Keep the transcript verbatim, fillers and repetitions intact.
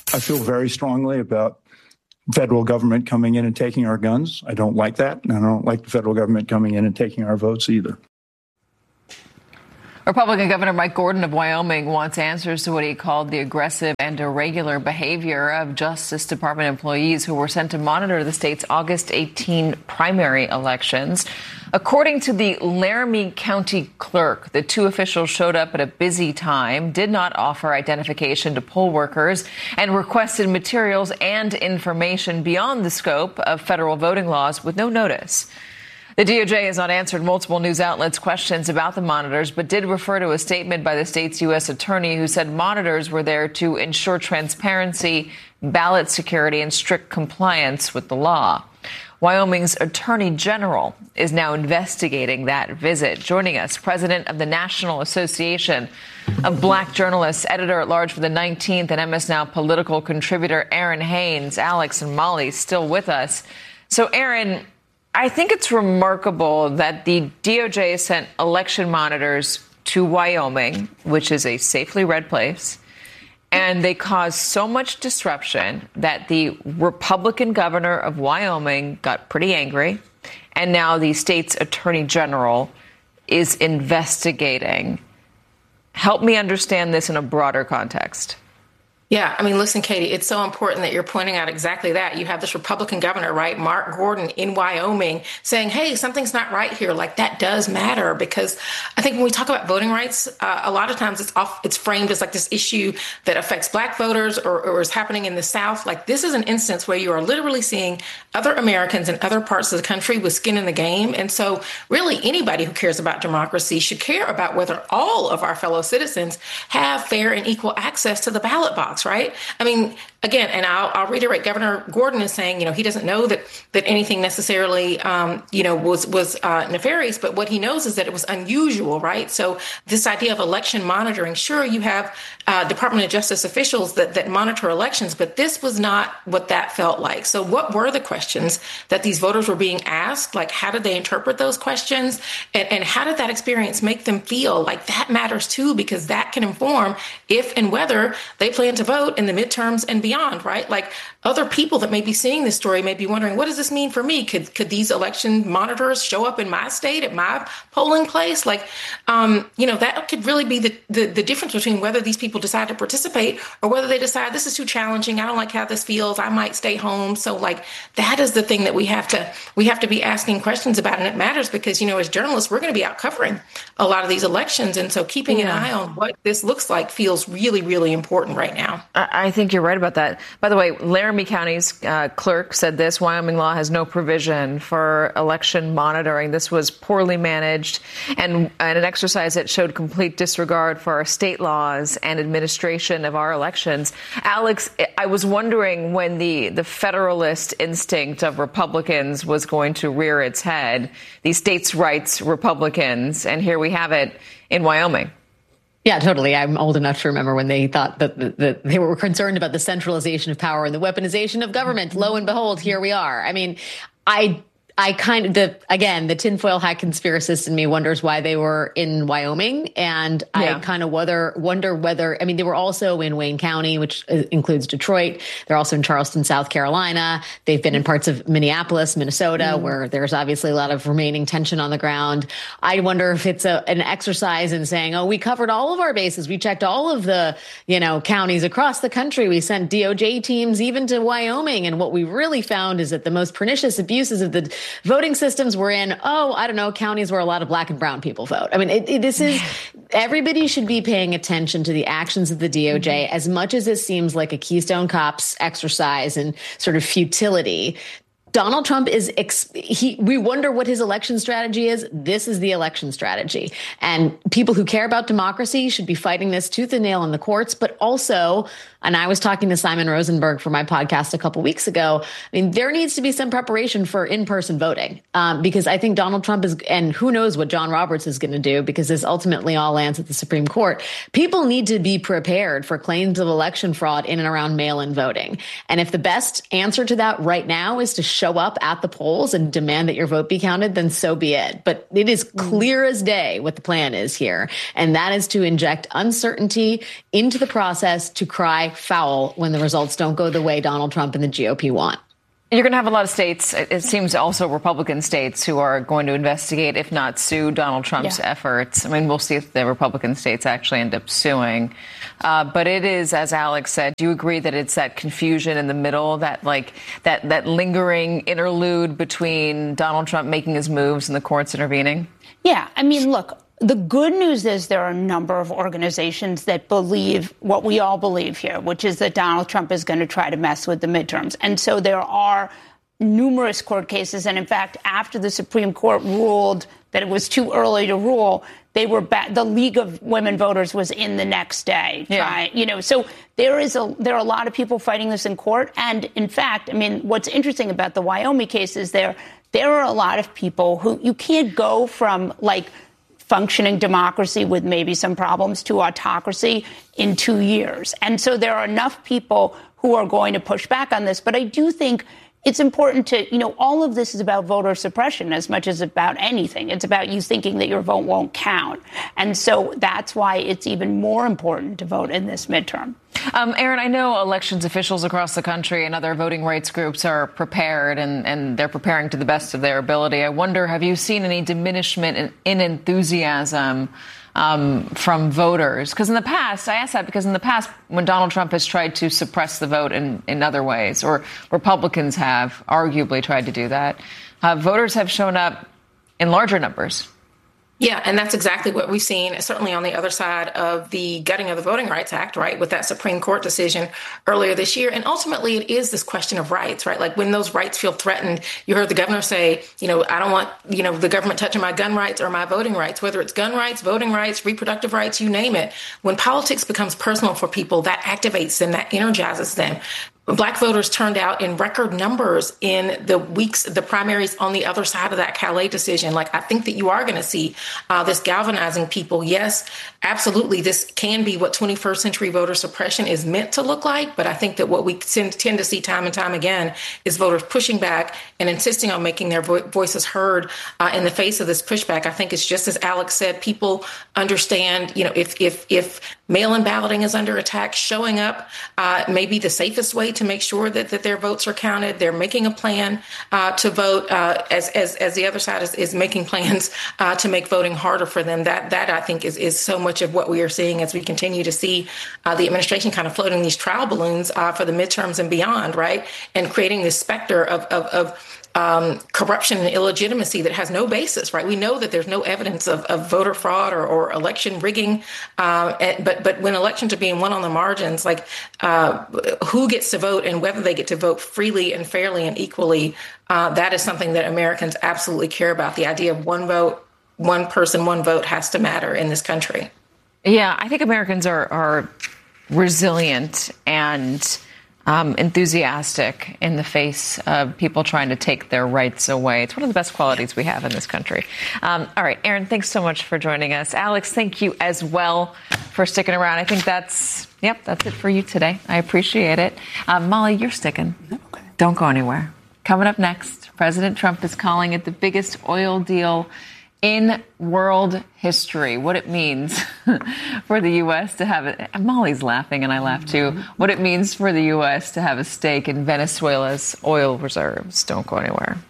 I feel very strongly about federal government coming in and taking our guns. I don't like that. And I don't like the federal government coming in and taking our votes either. Republican Governor Mike Gordon of Wyoming wants answers to what he called the aggressive and irregular behavior of Justice Department employees who were sent to monitor the state's August eighteenth primary elections. According to the Laramie County clerk, the two officials showed up at a busy time, did not offer identification to poll workers, and requested materials and information beyond the scope of federal voting laws with no notice. The D O J has not answered multiple news outlets' questions about the monitors, but did refer to a statement by the state's U S attorney who said monitors were there to ensure transparency, ballot security, and strict compliance with the law. Wyoming's Attorney General is now investigating that visit. Joining us, President of the National Association of Black Journalists, Editor-at-Large for the nineteenth, and M S Now political contributor Aaron Haynes. Alex and Molly still with us. So, Aaron, I think it's remarkable that the D O J sent election monitors to Wyoming, which is a safely red place, and they caused so much disruption that the Republican governor of Wyoming got pretty angry, and now the state's attorney general is investigating. Help me understand this in a broader context. Yeah, I mean, listen, Katie, it's so important that you're pointing out exactly that. You have this Republican governor, right, Mark Gordon in Wyoming saying, hey, something's not right here. Like, that does matter, because I think when we talk about voting rights, uh, a lot of times it's off, it's framed as like this issue that affects black voters or, or is happening in the South. Like, this is an instance where you are literally seeing other Americans in other parts of the country with skin in the game. And so really anybody who cares about democracy should care about whether all of our fellow citizens have fair and equal access to the ballot box. Right? I mean, again, and I'll, I'll reiterate, Governor Gordon is saying, you know, he doesn't know that that anything necessarily, um, you know, was was uh, nefarious. But what he knows is that it was unusual. Right. So this idea of election monitoring, sure, you have uh, Department of Justice officials that, that monitor elections, but this was not what that felt like. So what were the questions that these voters were being asked? Like, how did they interpret those questions? And, and how did that experience make them feel? Like, that matters, too, because that can inform if and whether they plan to vote in the midterms and beyond, right? Like, other people that may be seeing this story may be wondering, what does this mean for me? Could could these election monitors show up in my state at my polling place? Like, um, you know, that could really be the, the, the difference between whether these people decide to participate or whether they decide this is too challenging. I don't like how this feels. I might stay home. So, like, that is the thing that we have to we have to be asking questions about. And it matters because, you know, as journalists, we're going to be out covering a lot of these elections. And so keeping yeah. an eye on what this looks like feels really, really important right now. I think you're right about that. By the way, Laramie County's uh, clerk said this: Wyoming law has no provision for election monitoring. This was poorly managed and, and an exercise that showed complete disregard for our state laws and administration of our elections. Alex, I was wondering when the, the federalist instinct of Republicans was going to rear its head, the states' rights Republicans, and here we have it in Wyoming. Yeah, totally. I'm old enough to remember when they thought that, that, that they were concerned about the centralization of power and the weaponization of government. Lo and behold, here we are. I mean, I I kind of, the again, the tinfoil hat conspiracist in me wonders why they were in Wyoming. And yeah. I kind of whether, wonder whether, I mean, they were also in Wayne County, which includes Detroit. They're also in Charleston, South Carolina. They've been in parts of Minneapolis, Minnesota, mm. where there's obviously a lot of remaining tension on the ground. I wonder if it's a, an exercise in saying, oh, we covered all of our bases. We checked all of the, you know, counties across the country. We sent D O J teams even to Wyoming. And what we really found is that the most pernicious abuses of the voting systems were in, oh, I don't know, counties where a lot of black and brown people vote. I mean, it, it, this is, everybody should be paying attention to the actions of the D O J mm-hmm. as much as it seems like a Keystone Cops exercise and sort of futility. Donald Trump is, ex- he, we wonder what his election strategy is. This is the election strategy. And people who care about democracy should be fighting this tooth and nail in the courts, but also, and I was talking to Simon Rosenberg for my podcast a couple weeks ago. I mean, there needs to be some preparation for in-person voting, um, because I think Donald Trump is, and who knows what John Roberts is going to do, because this ultimately all lands at the Supreme Court. People need to be prepared for claims of election fraud in and around mail-in voting. And if the best answer to that right now is to show up at the polls and demand that your vote be counted, then so be it. But it is clear as day what the plan is here. And that is to inject uncertainty into the process to cry foul when the results don't go the way Donald Trump and the G O P want. You're going to have a lot of states, it seems also Republican states, who are going to investigate, if not sue, Donald Trump's yeah. efforts. I mean, we'll see if the Republican states actually end up suing. Uh, but it is, as Alex said, do you agree that it's that confusion in the middle, that like that, that lingering interlude between Donald Trump making his moves and the courts intervening? Yeah. I mean, look. The good news is there are a number of organizations that believe what we all believe here, which is that Donald Trump is going to try to mess with the midterms. And so there are numerous court cases. And in fact, after the Supreme Court ruled that it was too early to rule, they were back. The League of Women Voters was in the next day. Yeah. Trying, you know, so there is a there are a lot of people fighting this in court. And in fact, I mean, what's interesting about the Wyoming case is there there are a lot of people who you can't go from like functioning democracy with maybe some problems to autocracy in two years. And so there are enough people who are going to push back on this. But I do think it's important to, you know, all of this is about voter suppression as much as about anything. It's about you thinking that your vote won't count. And so that's why it's even more important to vote in this midterm. Um, Aaron, I know elections officials across the country and other voting rights groups are prepared and, and they're preparing to the best of their ability. I wonder, have you seen any diminishment in, in enthusiasm um, from voters? Because in the past, I ask that because in the past, when Donald Trump has tried to suppress the vote in, in other ways, or Republicans have arguably tried to do that, uh, voters have shown up in larger numbers. Yeah, and that's exactly what we've seen, certainly on the other side of the gutting of the Voting Rights Act, right, with that Supreme Court decision earlier this year. And ultimately, it is this question of rights, right? Like when those rights feel threatened, you heard the governor say, you know, I don't want, you know, the government touching my gun rights or my voting rights, whether it's gun rights, voting rights, reproductive rights, you name it. When politics becomes personal for people, that activates them, that energizes them. Black voters turned out in record numbers in the weeks, the primaries on the other side of that Calais decision. Like, I think that you are going to see uh, this galvanizing people. Yes, absolutely. This can be what twenty-first century voter suppression is meant to look like. But I think that what we tend, tend to see time and time again is voters pushing back and insisting on making their vo- voices heard uh, in the face of this pushback. I think it's just as Alex said, people understand, you know, if if if mail-in balloting is under attack, showing up uh, may be the safest way to make sure that, that their votes are counted. They're making a plan uh, to vote uh, as, as as the other side is, is making plans uh, to make voting harder for them. That, that I think, is, is so much of what we are seeing as we continue to see uh, the administration kind of floating these trial balloons uh, for the midterms and beyond, right? And creating this specter of, of, of Um, corruption and illegitimacy that has no basis, right? We know that there's no evidence of, of voter fraud or, or election rigging, uh, and, but but when elections are being won on the margins, like uh, who gets to vote and whether they get to vote freely and fairly and equally, uh, that is something that Americans absolutely care about. The idea of one vote, one person, one vote has to matter in this country. Yeah, I think Americans are, are resilient and Um, enthusiastic in the face of people trying to take their rights away. It's one of the best qualities we have in this country. Um, all right, Aaron, thanks so much for joining us. Alex, thank you as well for sticking around. I think that's, yep, that's it for you today. I appreciate it. Um, Molly, you're sticking. Okay. Don't go anywhere. Coming up next, President Trump is calling it the biggest oil deal in world history, what it means for the U S to have it. Molly's laughing and I laugh too. What it means for the U S to have a stake in Venezuela's oil reserves. Don't go anywhere.